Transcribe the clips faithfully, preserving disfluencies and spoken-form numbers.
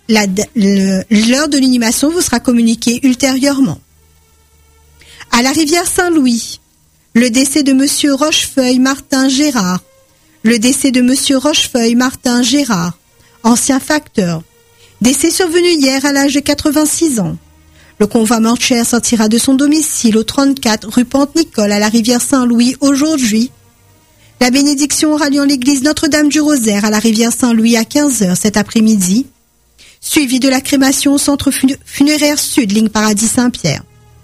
La, le, l'heure de l'inhumation vous sera communiquée ultérieurement. À la rivière Saint-Louis, le décès de Monsieur Rochefeuille Martin Gérard. Le décès de Monsieur Rochefeuille Martin Gérard, ancien facteur. Décès survenu hier à l'âge de quatre-vingt-six ans. Le convoi mortuaire sortira de son domicile au trente-quatre rue Pente-Nicole à la rivière Saint-Louis aujourd'hui. La bénédiction aura lieu en l'église Notre-Dame du Rosaire à la rivière Saint-Louis à quinze heures cet après-midi, suivi de la crémation au centre funéraire sud, ligne Paradis Saint-Pierre.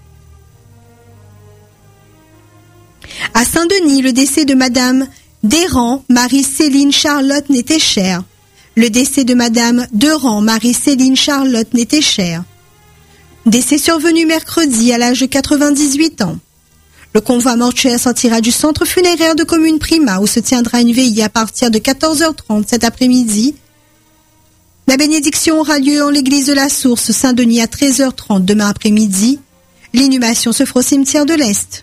À Saint-Denis, le décès de Madame Desrands Marie-Céline Charlotte Nétéchère. Le décès de Madame Desrands Marie-Céline Charlotte Nétéchère. Décès survenu mercredi à l'âge de quatre-vingt-dix-huit ans. Le convoi mortuaire sortira du centre funéraire de commune Prima où se tiendra une veillée à partir de quatorze heures trente cet après-midi. La bénédiction aura lieu en l'église de la Source Saint-Denis à treize heures trente demain après-midi. L'inhumation se fera au cimetière de l'Est.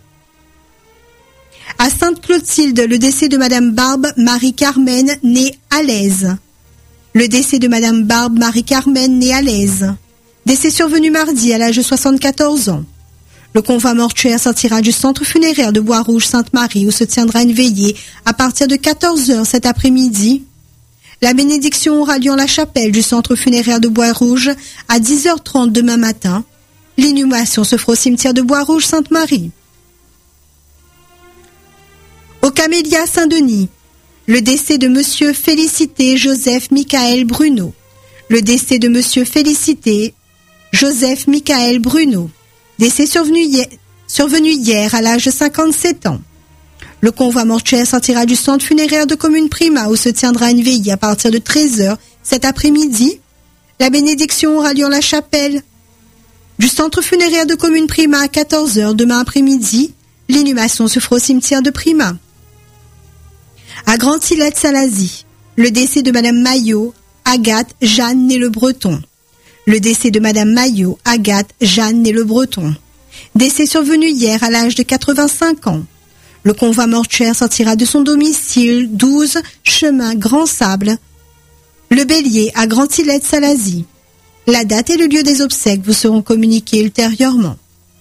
À Sainte-Clotilde, le décès de Madame Barbe Marie-Carmen née à l'Aise. Le décès de Madame Barbe Marie-Carmen née à l'Aise. Décès survenu mardi à l'âge de soixante-quatorze ans. Le convoi mortuaire sortira du centre funéraire de Bois-Rouge Sainte-Marie où se tiendra une veillée à partir de quatorze heures cet après-midi. La bénédiction aura lieu en la chapelle du centre funéraire de Bois-Rouge à dix heures trente demain matin. L'inhumation se fera au cimetière de Bois-Rouge Sainte-Marie. Au Camélia Saint-Denis, le décès de Monsieur Félicité Joseph Michael Bruno. Le décès de Monsieur Félicité Joseph Michael Bruno. Décès survenu hier, survenu hier à l'âge de cinquante-sept ans. Le convoi mortuaire sortira du centre funéraire de commune Prima où se tiendra une veillée à partir de treize heures cet après-midi. La bénédiction aura lieu en la chapelle du centre funéraire de commune Prima à quatorze heures demain après-midi. L'inhumation se fera au cimetière de Prima. À Grand-Îlet-Salazie, le décès de Madame Maillot, Agathe Jeanne née Le Breton. Le décès de Madame Maillot, Agathe Jeanne née Le Breton. Décès survenu hier à l'âge de quatre-vingt-cinq ans. Le convoi mortuaire sortira de son domicile douze chemin Grand Sable, Le Bélier à Grand-Îlet-Salazie. La date et le lieu des obsèques vous seront communiqués ultérieurement.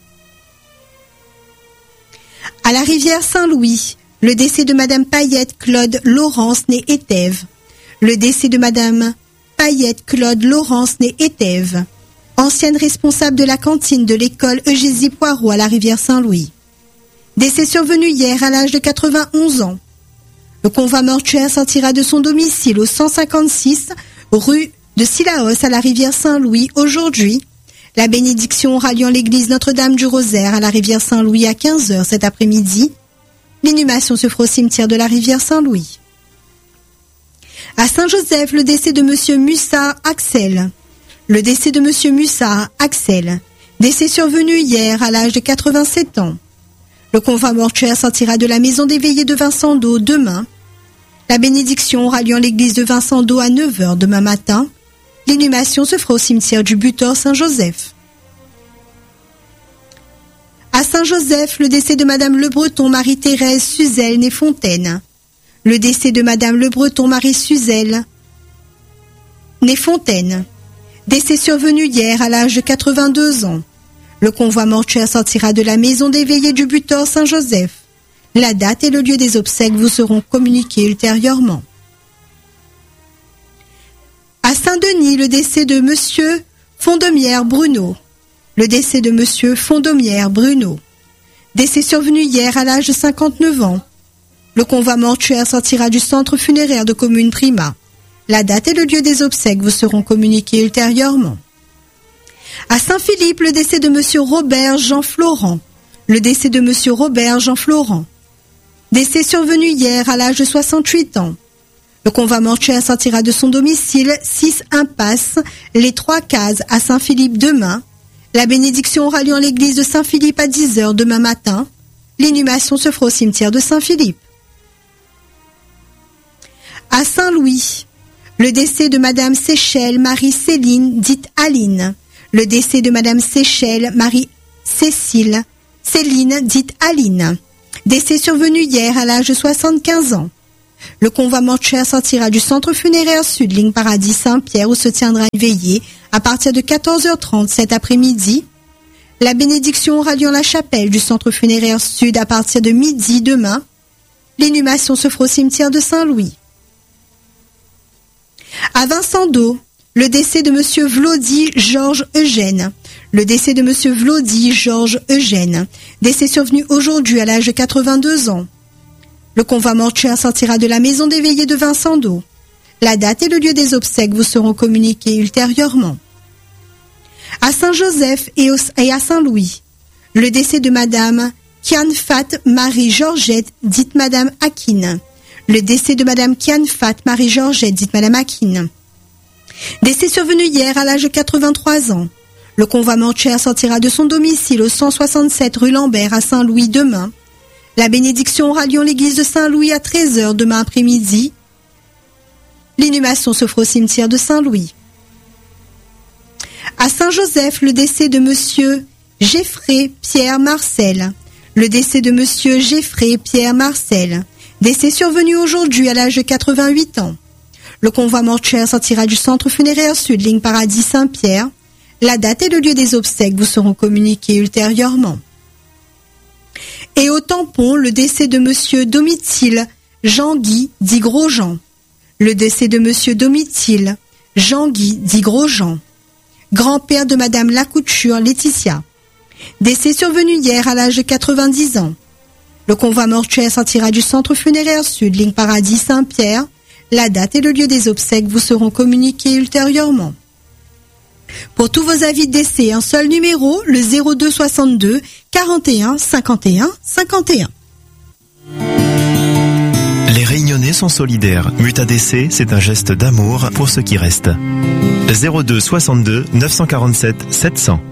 À la rivière Saint-Louis, le décès de Madame Payette Claude Laurence née Étève. Le décès de Madame Payette Claude Laurence née Étève, ancienne responsable de la cantine de l'école Eugésie Poirot à la rivière Saint-Louis. Décès survenu hier à l'âge de quatre-vingt-onze ans. Le convoi mortuaire sortira de son domicile au cent cinquante-six rue de Sillaos à la rivière Saint-Louis aujourd'hui. La bénédiction aura lieu en l'église Notre-Dame du Rosaire à la rivière Saint-Louis à quinze heures cet après-midi. L'inhumation se fera au cimetière de la rivière Saint-Louis. À Saint-Joseph, le décès de Monsieur Mussard Axel. Le décès de Monsieur Mussard Axel. Décès survenu hier à l'âge de quatre-vingt-sept ans. Le convoi mortuaire sortira de la maison des veillées de Vincent d'Eau demain. La bénédiction aura lieu en l'église de Vincent d'Eau à neuf heures demain matin. L'inhumation se fera au cimetière du Butor Saint-Joseph. À Saint-Joseph, le décès de Madame Le Breton Marie-Thérèse Suzel née Fontaine. Le décès de Madame Le Breton Marie Suzel née Fontaine. Décès survenu hier à l'âge de quatre-vingt-deux ans. Le convoi mortuaire sortira de la maison des veillées du Butor Saint-Joseph. La date et le lieu des obsèques vous seront communiqués ultérieurement. À Saint-Denis, le décès de Monsieur Fondomière Bruno. Le décès de Monsieur Fondomière Bruno. Décès survenu hier à l'âge de cinquante-neuf ans. Le convoi mortuaire sortira du centre funéraire de commune Prima. La date et le lieu des obsèques vous seront communiqués ultérieurement. À Saint-Philippe, le décès de Monsieur Robert Jean Florent. Le décès de Monsieur Robert Jean Florent. Décès survenu hier à l'âge de soixante-huit ans. Le convoi mortuaire sortira de son domicile six impasse Les Trois Cases à Saint-Philippe demain. La bénédiction aura lieu en l'église de Saint-Philippe à dix heures demain matin. L'inhumation se fera au cimetière de Saint-Philippe. À Saint-Louis, le décès de Madame Séchelle Marie-Céline, dite Aline. Le décès de Madame Séchelle Marie-Cécile, Céline, dite Aline. Décès survenu hier à l'âge de soixante-quinze ans. Le convoi mortuaire sortira du centre funéraire Sud, ligne Paradis Saint-Pierre, où se tiendra une veillée à partir de quatorze heures trente cet après-midi. La bénédiction aura lieu en la chapelle du centre funéraire Sud à partir de midi demain. L'inhumation se fera au cimetière de Saint-Louis. À Vincent-d'Eau, le décès de monsieur Vlody Georges Eugène. Le décès de monsieur Vlody Georges Eugène. Décès survenu aujourd'hui à l'âge de quatre-vingt-deux ans. Le convoi mortuaire sortira de la maison des veillées de Vincent-d'Eau. La date et le lieu des obsèques vous seront communiqués ultérieurement. À Saint-Joseph et à Saint-Louis, le décès de madame Kian-Fat Marie-Georgette, dite madame Akin. Le décès de madame Kian-Fat Marie-Georgette, dite madame Akin. Décès survenu hier à l'âge de quatre-vingt-trois ans. Le convoi mortuaire sortira de son domicile au cent soixante-sept rue Lambert à Saint-Louis demain. La bénédiction aura lieu en l'église de Saint-Louis à treize heures demain après-midi. L'inhumation se fera au cimetière de Saint-Louis. À Saint-Joseph, le décès de monsieur Geoffrey Pierre Marcel. Le décès de monsieur Geoffrey Pierre Marcel. Décès survenu aujourd'hui à l'âge de quatre-vingt-huit ans. Le convoi mortuaire sortira du centre funéraire Sud, ligne Paradis Saint-Pierre. La date et le lieu des obsèques vous seront communiqués ultérieurement. Et au tampon, le décès de monsieur Domitil Jean-Guy dit Grosjean. Le décès de monsieur Domitil Jean-Guy dit Grosjean. Grand-père de madame Lacouture Laetitia. Décès survenu hier à l'âge de quatre-vingt-dix ans. Le convoi mortuaire sortira du centre funéraire Sud, ligne Paradis Saint-Pierre. La date et le lieu des obsèques vous seront communiqués ultérieurement. Pour tous vos avis de décès, un seul numéro, le zéro deux soixante-deux quarante et un cinquante et un cinquante et un. Les Réunionnais sont solidaires. Muta décès, c'est un geste d'amour pour ceux qui restent. zéro deux soixante-deux neuf cent quarante-sept sept cents.